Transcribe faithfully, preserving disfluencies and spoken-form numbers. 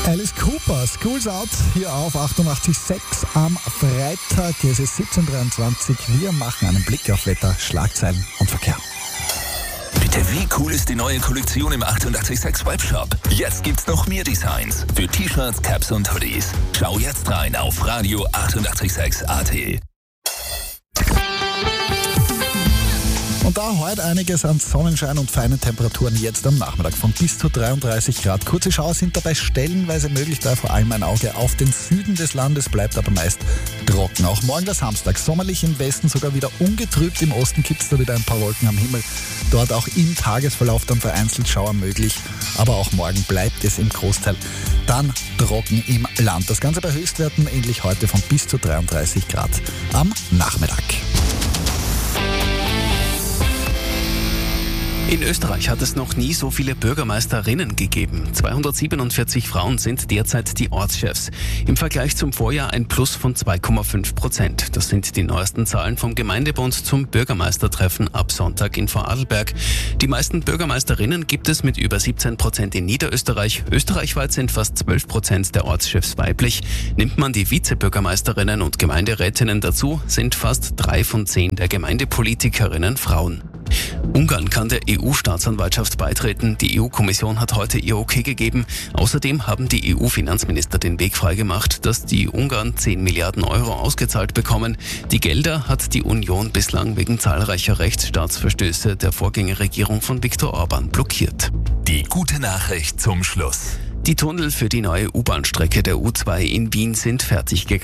Alice Cooper, School's Out, hier auf achtundachtzig Komma sechs am Freitag. Es ist siebzehn Uhr dreiundzwanzig. Wir machen einen Blick auf Wetter, Schlagzeilen und Verkehr. Bitte, wie cool ist die neue Kollektion im achtundachtzig Komma sechs Webshop? Jetzt gibt's noch mehr Designs für T-Shirts, Caps und Hoodies. Schau jetzt rein auf Radio achtundachtzig Komma sechs Punkt A T. Und da heute einiges an Sonnenschein und feinen Temperaturen jetzt am Nachmittag von bis zu dreiunddreißig Grad. Kurze Schauer sind dabei stellenweise möglich, da vor allem ein Auge auf den Süden des Landes, bleibt aber meist trocken. Auch morgen der Samstag, sommerlich im Westen, sogar wieder ungetrübt. Im Osten gibt es da wieder ein paar Wolken am Himmel. Dort auch im Tagesverlauf dann vereinzelt Schauer möglich. Aber auch morgen bleibt es im Großteil dann trocken im Land. Das Ganze bei Höchstwerten ähnlich heute von bis zu dreiunddreißig Grad am Nachmittag. In Österreich hat es noch nie so viele Bürgermeisterinnen gegeben. zweihundertsiebenundvierzig Frauen sind derzeit die Ortschefs. Im Vergleich zum Vorjahr ein Plus von zwei Komma fünf Prozent. Das sind die neuesten Zahlen vom Gemeindebund zum Bürgermeistertreffen ab Sonntag in Vorarlberg. Die meisten Bürgermeisterinnen gibt es mit über siebzehn Prozent in Niederösterreich. Österreichweit sind fast zwölf Prozent der Ortschefs weiblich. Nimmt man die Vizebürgermeisterinnen und Gemeinderätinnen dazu, sind fast drei von zehn der Gemeindepolitikerinnen Frauen. Ungarn kann der E U-Staatsanwaltschaft beitreten. Die E U-Kommission hat heute ihr Okay gegeben. Außerdem haben die E U-Finanzminister den Weg freigemacht, dass die Ungarn zehn Milliarden Euro ausgezahlt bekommen. Die Gelder hat die Union bislang wegen zahlreicher Rechtsstaatsverstöße der Vorgängerregierung von Viktor Orban blockiert. Die gute Nachricht zum Schluss. Die Tunnel für die neue U-Bahn-Strecke der U zwei in Wien sind fertig gegangen.